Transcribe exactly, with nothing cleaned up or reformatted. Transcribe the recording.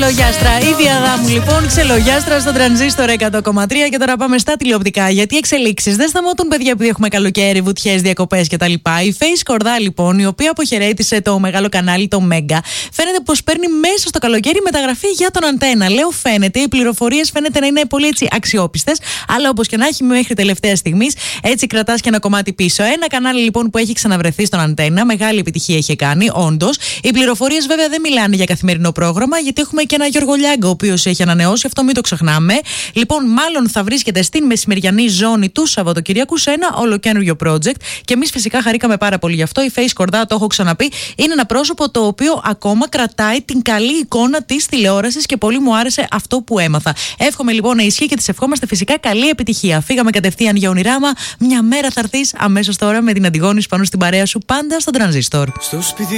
Ξελογιάστρα. Η Διαδάμου λοιπόν, ξελογιάστρα στο τρανζίστορ εκατό κόμμα τρία. Και τώρα πάμε στα τηλεοπτικά. Γιατί οι εξελίξεις δεν σταματούν, παιδιά, επειδή έχουμε καλοκαίρι, βουτιές, διακοπές κτλ. Η Face Κορδά, λοιπόν, η οποία αποχαιρέτησε το μεγάλο κανάλι, το Μέγκα, φαίνεται πως παίρνει μέσα στο καλοκαίρι μεταγραφή για τον Αντένα. Λέω φαίνεται, οι πληροφορίες φαίνεται να είναι πολύ έτσι αξιόπιστες, αλλά όπως και να έχει, μέχρι τελευταία στιγμής έτσι κρατάς και ένα κομμάτι πίσω. Ένα κανάλι λοιπόν που έχει ξαναβρεθεί στον Αντένα, μεγάλη επιτυχία είχε κάνει, όντως. Οι πληροφορίες βέβαια δεν μιλάνε για καθημερινό πρόγραμμα, γιατί έχουμε και ένα Γιώργο Λιάγκα, ο οποίος έχει ανανεώσει, αυτό μην το ξεχνάμε. Λοιπόν, μάλλον θα βρίσκεται στην μεσημεριανή ζώνη του Σαββατοκυριακού σε ένα ολοκαίνουργιο project. Και εμείς φυσικά χαρήκαμε πάρα πολύ γι' αυτό. Η Face Κορδά, το έχω ξαναπεί, είναι ένα πρόσωπο το οποίο ακόμα κρατάει την καλή εικόνα της τηλεόρασης και πολύ μου άρεσε αυτό που έμαθα. Εύχομαι λοιπόν να ισχύει και της ευχόμαστε φυσικά καλή επιτυχία. Φύγαμε κατευθείαν για ονειράμα. Μια μέρα θα έρθεις αμέσως τώρα με την Αντιγόνη πάνω στην παρέα σου, πάντα στον τρανζίστορ.